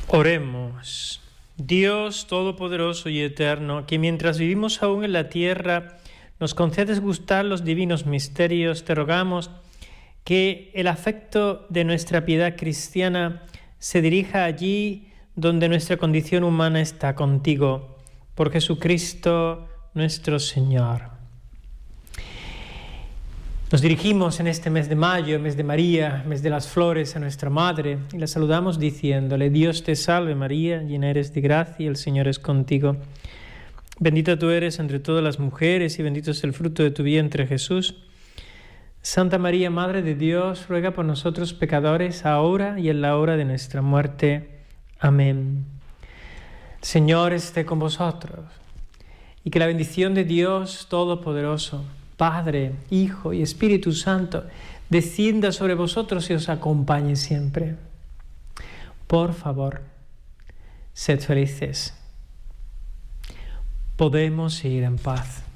Oremos. Dios Todopoderoso y Eterno, que mientras vivimos aún en la tierra nos concedes gustar los divinos misterios, te rogamos que el afecto de nuestra piedad cristiana se dirija allí donde nuestra condición humana está contigo. Por Jesucristo nuestro Señor. Nos dirigimos en este mes de mayo, mes de María, mes de las flores, a nuestra Madre y la saludamos diciéndole: Dios te salve María, llena eres de gracia, el Señor es contigo. Bendita tú eres entre todas las mujeres y bendito es el fruto de tu vientre Jesús. Santa María, Madre de Dios, ruega por nosotros pecadores, ahora y en la hora de nuestra muerte. Amén. El Señor esté con vosotros y que la bendición de Dios Todopoderoso, Padre, Hijo y Espíritu Santo, descienda sobre vosotros y os acompañe siempre. Por favor, sed felices. Podemos ir en paz.